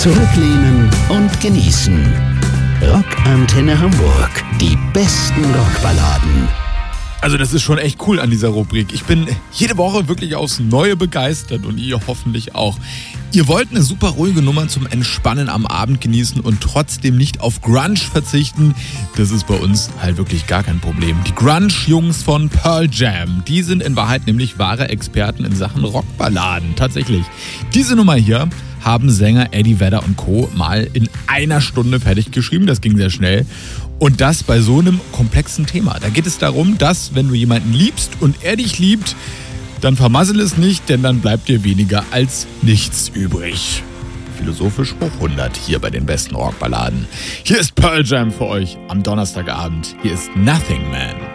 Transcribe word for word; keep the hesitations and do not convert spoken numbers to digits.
Zurücklehnen und genießen. Rockantenne Hamburg. Die besten Rockballaden. Also das ist schon echt cool an dieser Rubrik. Ich bin jede Woche wirklich aufs Neue begeistert und ihr hoffentlich auch. Ihr wollt eine super ruhige Nummer zum Entspannen am Abend genießen und trotzdem nicht auf Grunge verzichten. Das ist bei uns halt wirklich gar kein Problem. Die Grunge-Jungs von Pearl Jam, die sind in Wahrheit nämlich wahre Experten in Sachen Rockballaden. Tatsächlich. Diese Nummer hier haben Sänger Eddie Vedder und Co. mal in einer Stunde fertig geschrieben. Das ging sehr schnell. Und das bei so einem komplexen Thema. Da geht es darum, dass, wenn du jemanden liebst und er dich liebt, dann vermassel es nicht, denn dann bleibt dir weniger als nichts übrig. Philosophisch hoch hundert hier bei den besten Rockballaden. Hier ist Pearl Jam für euch am Donnerstagabend. Hier ist Nothing Man.